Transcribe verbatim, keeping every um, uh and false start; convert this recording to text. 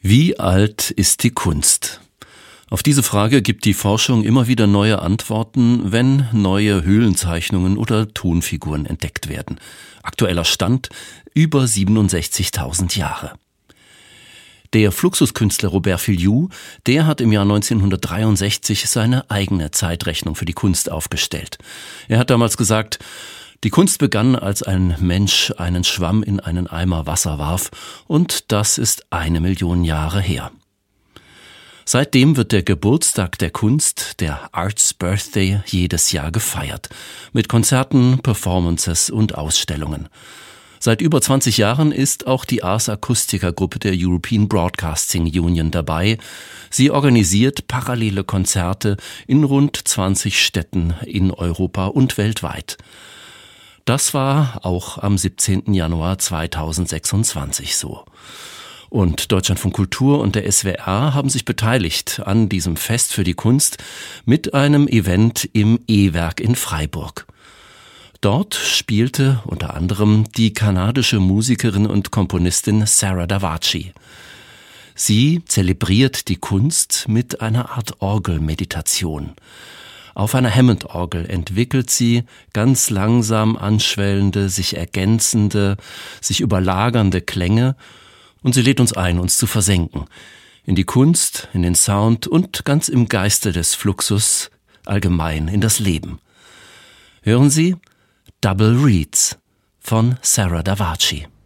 Wie alt ist die Kunst? Auf diese Frage gibt die Forschung immer wieder neue Antworten, wenn neue Höhlenzeichnungen oder Tonfiguren entdeckt werden. Aktueller Stand: über siebenundsechzigtausend Jahre. Der Fluxuskünstler Robert Filliou, der hat im Jahr neunzehnhundertdreiundsechzig seine eigene Zeitrechnung für die Kunst aufgestellt. Er hat damals gesagt: Die Kunst begann, als ein Mensch einen Schwamm in einen Eimer Wasser warf, und das ist eine Million Jahre her. Seitdem wird der Geburtstag der Kunst, der Art's Birthday, jedes Jahr gefeiert. Mit Konzerten, Performances und Ausstellungen. Seit über zwanzig Jahren ist auch die Ars Acustica Gruppe der European Broadcasting Union dabei. Sie organisiert parallele Konzerte in rund zwanzig Städten in Europa und weltweit. Das war auch am siebzehnten Januar zweitausendsechsundzwanzig so. Und Deutschlandfunk Kultur und der S W R haben sich beteiligt an diesem Fest für die Kunst mit einem Event im E-Werk in Freiburg. Dort spielte unter anderem die kanadische Musikerin und Komponistin Sarah Davachi. Sie zelebriert die Kunst mit einer Art Orgelmeditation. Auf einer Hammond-Orgel entwickelt sie ganz langsam anschwellende, sich ergänzende, sich überlagernde Klänge, und sie lädt uns ein, uns zu versenken. In die Kunst, in den Sound und ganz im Geiste des Fluxus, allgemein in das Leben. Hören Sie Double Reeds von Sarah Davachi.